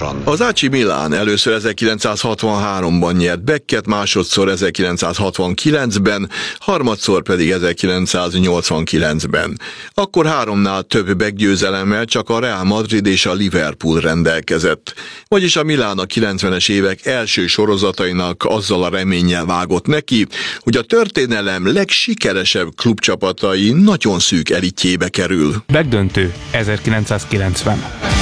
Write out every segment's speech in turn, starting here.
gyorsan. Az AC Milan először 1963-ban nyert Becket, másodszor 1969-ben, harmadszor pedig 1989-ben. Akkor 3-nál több meggyőzelemmel csak a Real Madrid és a Liverpool rendelkezett. Vagyis a Milán a 90-es évek első sorozatainak azzal a reménnyel vágott neki, hogy a történelem legsikeresebb klubcsapatai nagyon szűk elitjébe kerül. Megdöntő 1990.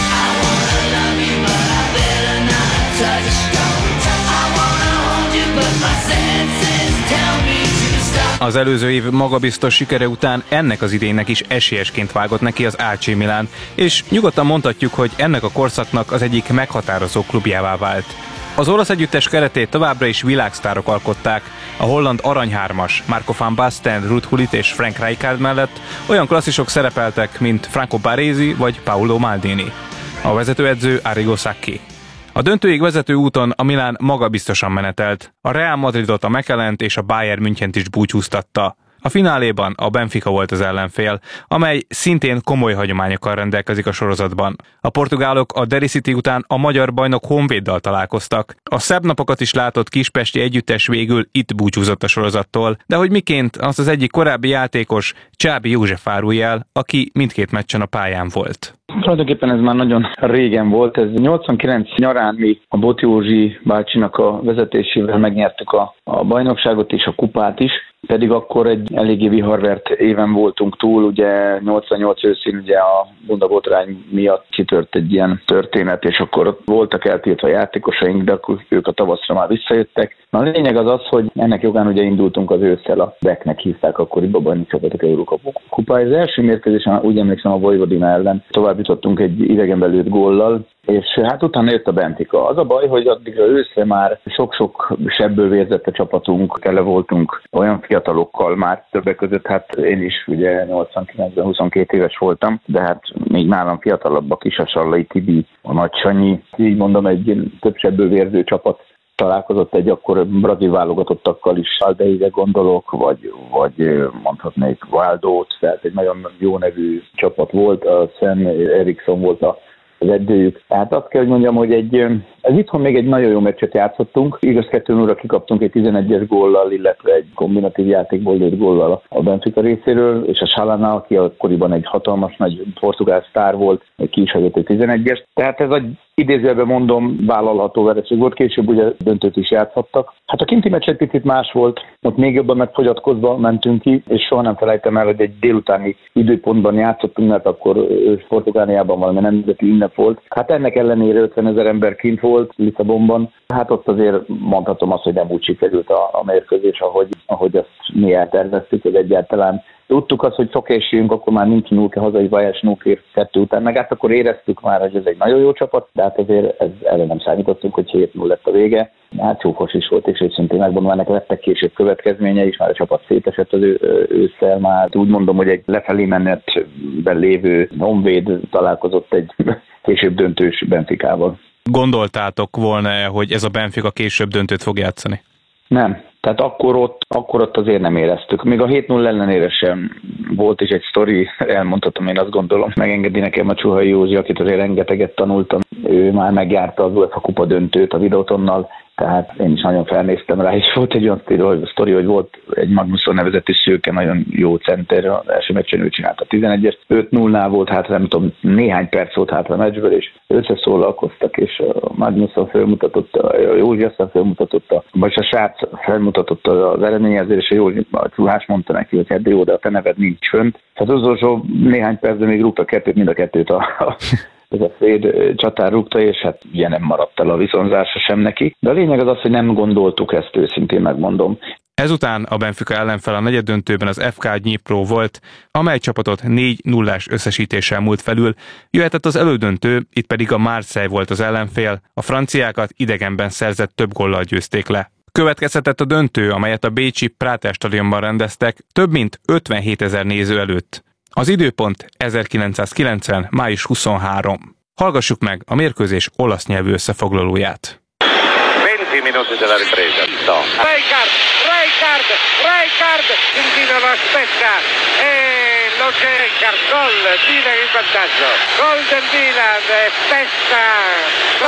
Az előző év magabiztos sikere után ennek az idénynek is esélyesként vágott neki az AC Milan, és nyugodtan mondhatjuk, hogy ennek a korszaknak az egyik meghatározó klubjává vált. Az olasz együttes keretét továbbra is világsztárok alkották, a holland aranyhármas Marco van Basten, Ruud Gullit és Frank Rijkaard mellett olyan klasszisok szerepeltek, mint Franco Baresi vagy Paolo Maldini. A vezetőedző Arrigo Sacchi. A döntőig vezető úton a Milán magabiztosan menetelt, a Real Madridot, a Mechelent és a Bayern Münchent is búcsúztatta. A fináléban a Benfica volt az ellenfél, amely szintén komoly hagyományokkal rendelkezik a sorozatban. A portugálok a Derry City után a magyar bajnok Honvéddal találkoztak. A szebb napokat is látott kispesti együttes végül itt búcsúzott a sorozattól, de hogy miként, azt az egyik korábbi játékos, Csábi József árulja el, aki mindkét meccsen a pályán volt. Tulajdonképpen ez már nagyon régen volt. Ez 89 nyarán mi a Bot Józsi bácsinak a vezetésével megnyertük a bajnokságot és a kupát is, pedig akkor egy eléggé viharvert éven voltunk túl, ugye 88 őszén ugye a bundabotrány miatt kitört egy ilyen történet, és akkor voltak eltiltva játékosaink, de akkor ők a tavaszra már visszajöttek. Na, a lényeg az az, hogy ennek jogán ugye indultunk az ősszel, a BEK-nek hívták akkoriban, bajnokságot Európa kupája. Az első mérkőzésen úgy emlékszem a Vojvodina ellen tovább jutottunk egy idegenbe lőtt góllal, és hát utána jött a Benfica. Az a baj, hogy addigra őszre már sok-sok sebből vérzett a csapatunk, tele voltunk olyan fiatalokkal már többek között, hát én is ugye 89-ben 22 éves voltam, de hát még nálam fiatalabbak is, a Sallai Tibi, a Nagy Sanyi, így mondom, egy több sebből vérző csapat találkozott egy akkor brazil válogatottakkal is, Aldeire gondolok, vagy mondhatnék Valdót, tehát egy nagyon jó nevű csapat volt, a Sam Eriksson volt az edzőjük. Tehát azt kell, hogy mondjam, hogy ez itthon még egy nagyon jó meccset játszottunk. Igaz 2-0-ra kikaptunk egy 11-es góllal, illetve egy kombinatív játékból lőtt góllal a Benfica részéről, és a Chalana, aki akkoriban egy hatalmas nagy portugál sztár volt, ki is hagyott egy 11-est. Tehát ez egy idézőjelben mondom, vállalható vereség volt, később ugye döntőt is játszhattak. Hát a kinti meccs egy picit más volt, ott még jobban megfogyatkozva mentünk ki, és soha nem felejtem el, hogy egy délutáni időpontban játszottunk, mert akkor Portugáliában valami nemzeti ünnep volt. Hát ennek ellenére 50 000 ember kint volt Lisszabonban. Hát ott azért mondhatom azt, hogy nem úgy sikerült a mérkőzés, ahogy azt mi elterveztük, hogy egyáltalán tudtuk azt, hogy szokásjünk, akkor már nincs Núke, hazai Vajás Núkér 2 után, meg hát akkor éreztük már, hogy ez egy nagyon jó csapat, de hát azért erre nem számítottunk, hogy 7-0 lett a vége. Hát csúfos is volt, és őszintén megmondom, ennek lettek később következményei is, már a csapat szétesett az ősszel, már úgy mondom, hogy egy lefelé menetben lévő Honvéd találkozott egy később döntős Benficával. Gondoltátok volna, hogy ez a Benfica később döntőt fog játszani? Nem. Tehát akkor ott azért nem éreztük. Még a 7-0 ellenére sem volt is egy sztori, elmondhatom, én azt gondolom. Megengedi nekem a Csuhai Józsi, akit azért rengeteget tanultam. Ő már megjárta az UEFA kupa döntőt a Videótonnal, tehát én is nagyon felnéztem rá, és volt egy olyan sztori, hogy volt egy Magnusson nevezetű szőke, nagyon jó center, az első meccsen ő csinálta 11-est, 5-0-nál volt hátra, nem tudom, néhány perc volt hátra a meccsből, és összeszólalkoztak, és a Magnusson felmutatott, a Józsi aztán felmutatott, vagy a srác felmutatott az eredményezést, és a Józsi, a Csuhás mondta neki, hogy hát jó, de a te neved nincs fönt. Tehát az utolsó néhány percben még rúgta mind a kettőt ez a Svéd csatár rúgta, és hát ugye nem maradt el a viszonzása sem neki. De a lényeg az, hogy nem gondoltuk ezt, őszintén megmondom. Ezután a Benfica ellenfel a negyeddöntőben az FK Dnipro volt, amely csapatot 4-0-ás összesítéssel múlt felül, jöhetett az elődöntő, itt pedig a Marseille volt az ellenfél, a franciákat idegenben szerzett több góllal győzték le. Következhetett a döntő, amelyet a bécsi Prater stadionban rendeztek, több mint 57 000 néző előtt. Az időpont 1990. május 23. Hallgassuk meg a mérkőzés olasz nyelvű összefoglalóját. 20 minuti della ripresa. No. Rijkaard, Quintino lo aspetta e lo cerca, gol, Milan in vantaggio. Gol del Milan, Pesta.